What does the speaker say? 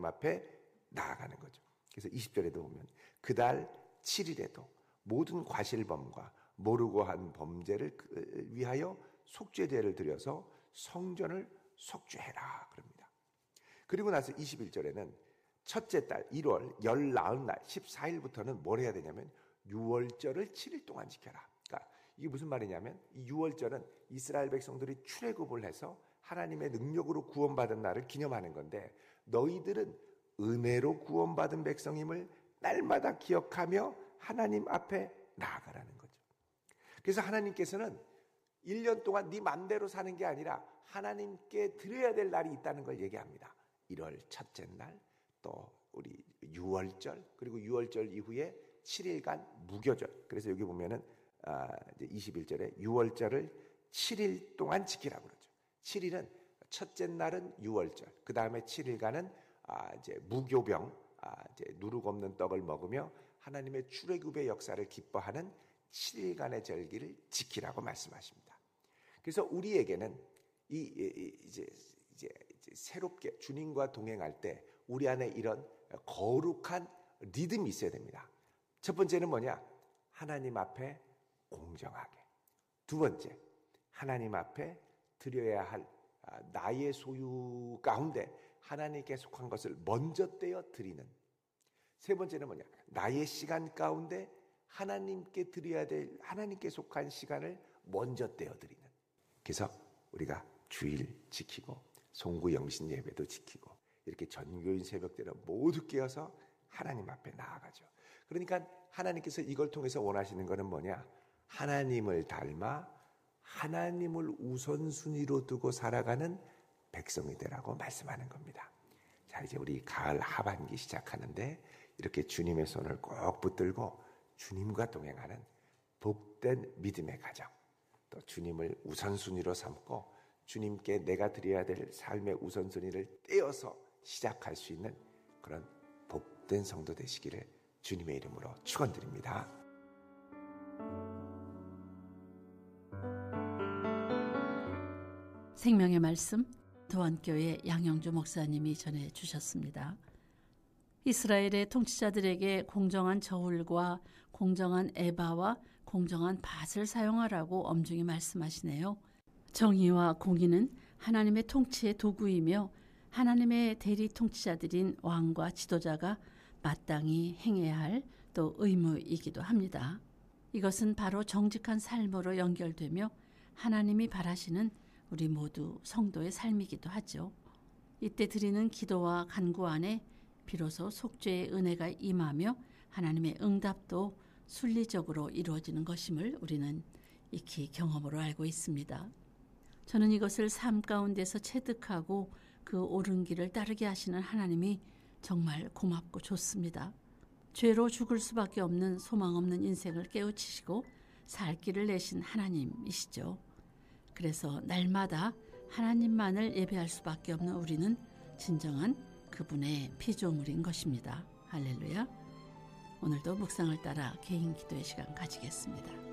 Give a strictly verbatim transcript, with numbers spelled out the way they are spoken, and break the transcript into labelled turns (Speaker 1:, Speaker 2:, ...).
Speaker 1: 하나님 앞에 나아가는 거죠. 그래서 이십 절에도 보면 그달 칠 일에도 모든 과실범과 모르고 한 범죄를 위하여 속죄제를 드려서 성전을 속죄해라 그럽니다. 그리고 나서 이십일 절에는 첫째 달 일월 열나흔 날 십사 일부터는 뭘 해야 되냐면 유월절을 칠 일 동안 지켜라. 그러니까 이게 무슨 말이냐면 이 유월절은 이스라엘 백성들이 출애굽을 해서 하나님의 능력으로 구원받은 날을 기념하는 건데 너희들은 은혜로 구원받은 백성임을 날마다 기억하며 하나님 앞에 나아가라는 거죠. 그래서 하나님께서는 일 년 동안 네 맘대로 사는 게 아니라 하나님께 드려야 될 날이 있다는 걸 얘기합니다. 일월 첫째 날, 또 우리 유월절, 그리고 유월절 이후에 칠 일간 무교절. 그래서 여기 보면은 아, 이제 이십일 절에 유월절을 칠 일 동안 지키라고 그러죠. 칠 일은 첫째 날은 유월절, 그 다음에 칠 일간은 아, 이제 무교병, 아, 이제 누룩 없는 떡을 먹으며 하나님의 출애굽의 역사를 기뻐하는 칠 일간의 절기를 지키라고 말씀하십니다. 그래서 우리에게는 이, 이 이제, 이제 이제 새롭게 주님과 동행할 때 우리 안에 이런 거룩한 리듬이 있어야 됩니다. 첫 번째는 뭐냐? 하나님 앞에 공정하게. 두 번째, 하나님 앞에 드려야 할 나의 소유 가운데 하나님께 속한 것을 먼저 떼어 드리는. 세 번째는 뭐냐? 나의 시간 가운데 하나님께 드려야 될 하나님께 속한 시간을 먼저 떼어 드리는. 그래서 우리가 주일 지키고 송구 영신 예배도 지키고 이렇게 전교인 새벽 때는 모두 깨어서 하나님 앞에 나아가죠. 그러니까 하나님께서 이걸 통해서 원하시는 것은 뭐냐? 하나님을 닮아 하나님을 우선순위로 두고 살아가는 백성이 되라고 말씀하는 겁니다. 자, 이제 우리 가을 하반기 시작하는데 이렇게 주님의 손을 꼭 붙들고 주님과 동행하는 복된 믿음의 가정, 또 주님을 우선순위로 삼고 주님께 내가 드려야 될 삶의 우선순위를 떼어서 시작할 수 있는 그런 복된 성도 되시기를 주님의 이름으로 축원드립니다.
Speaker 2: 생명의 말씀 도안교회 양영주 목사님이 전해주셨습니다. 이스라엘의 통치자들에게 공정한 저울과 공정한 에바와 공정한 밭을 사용하라고 엄중히 말씀하시네요. 정의와 공의는 하나님의 통치의 도구이며 하나님의 대리 통치자들인 왕과 지도자가 마땅히 행해야 할 또 의무이기도 합니다. 이것은 바로 정직한 삶으로 연결되며 하나님이 바라시는 우리 모두 성도의 삶이기도 하죠. 이때 드리는 기도와 간구 안에 비로소 속죄의 은혜가 임하며 하나님의 응답도 순리적으로 이루어지는 것임을 우리는 익히 경험으로 알고 있습니다. 저는 이것을 삶 가운데서 체득하고 그 옳은 길을 따르게 하시는 하나님이 정말 고맙고 좋습니다. 죄로 죽을 수밖에 없는 소망 없는 인생을 깨우치시고 살 길을 내신 하나님이시죠. 그래서 날마다 하나님만을 예배할 수밖에 없는 우리는 진정한 그분의 피조물인 것입니다. 할렐루야. 오늘도 묵상을 따라 개인 기도의 시간 가지겠습니다.